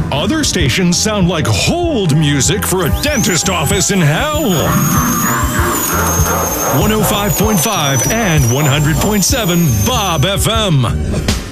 Other stations sound like hold music for a dentist office in hell. 105.5 and 100.7 Bob FM.